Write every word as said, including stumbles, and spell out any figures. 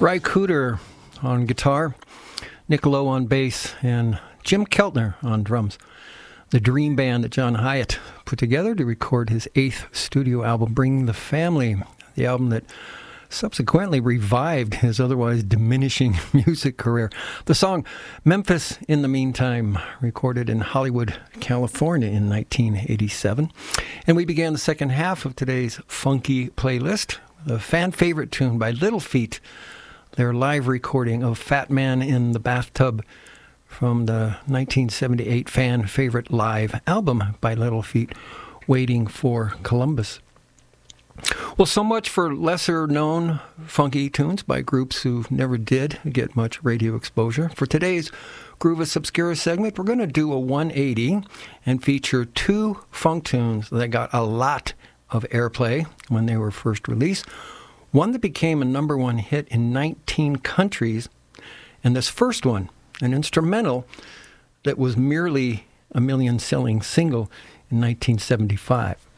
Ry Cooder on guitar, Nick Lowe on bass, and Jim Keltner on drums. The dream band that John Hiatt put together to record his eighth studio album, Bring the Family, the album that subsequently revived his otherwise diminishing music career. The song Memphis in the Meantime, recorded in Hollywood, California in nineteen eighty-seven. And we began the second half of today's funky playlist, a fan favorite tune by Little Feat, their live recording of Fat Man in the Bathtub from the nineteen seventy-eight fan favorite live album by Little Feat, Waiting for Columbus. Well, so much for lesser-known funky tunes by groups who never did get much radio exposure. For today's Groovus Obscura segment, we're going to do a one eighty and feature two funk tunes that got a lot of airplay when they were first released. One that became a number one hit in nineteen countries, and this first one, an instrumental that was merely a million-selling single in nineteen seventy-five.